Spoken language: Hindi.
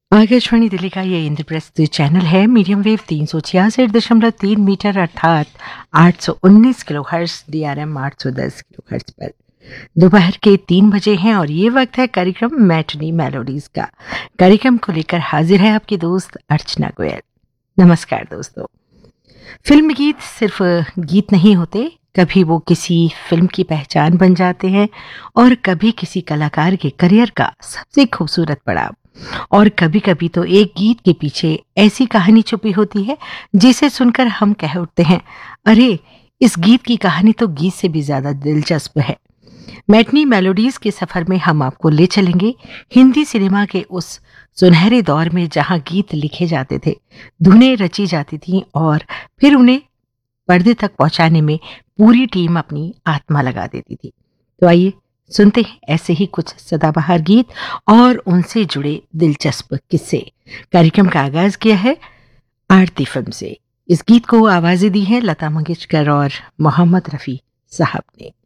आकाशवाणी दिल्ली का ये इंद्रप्रस्थ चैनल है। मीडियम वेव 366.3 मीटर अर्थात 819 kilo hertz, DRM 810 kilo hertz पर दोपहर के 3 बजे हैं और ये वक्त है कार्यक्रम मैटनी मेलोडीज का। कार्यक्रम को लेकर हाजिर है आपकी दोस्त अर्चना गोयल। नमस्कार दोस्तों। फिल्म गीत सिर्फ गीत नहीं होते, कभी वो किसी फिल्म की पहचान बन जाते हैं और कभी किसी कलाकार के करियर का सबसे खूबसूरत पड़ाव, और कभी कभी तो एक गीत के पीछे ऐसी कहानी छुपी होती है जिसे सुनकर हम कह उठते हैं, अरे इस गीत की कहानी तो गीत से भी ज्यादा दिलचस्प है। मैटनी मेलोडीज के सफर में हम आपको ले चलेंगे हिंदी सिनेमा के उस सुनहरे दौर में जहां गीत लिखे जाते थे, धुनें रची जाती थीं और फिर उन्हें पर्दे तक पहुंचाने में पूरी टीम अपनी आत्मा लगा देती थी। तो आइए सुनते हैं ऐसे ही कुछ सदाबहार गीत और उनसे जुड़े दिलचस्प किस्से। कार्यक्रम का आगाज किया है आरती फिल्म से। इस गीत को आवाजें दी हैं लता मंगेशकर और मोहम्मद रफी साहब ने।